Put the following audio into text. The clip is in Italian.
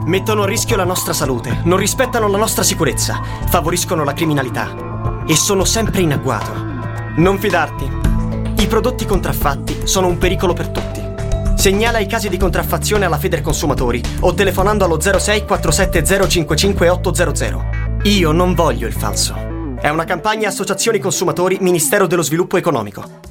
Mettono a rischio la nostra salute, non rispettano la nostra sicurezza, favoriscono la criminalità e sono sempre in agguato. Non fidarti. I prodotti contraffatti sono un pericolo per tutti. Segnala i casi di contraffazione alla Federconsumatori o telefonando allo 06 470 55800. Io non voglio il falso. È una campagna Associazioni Consumatori, Ministero dello Sviluppo Economico.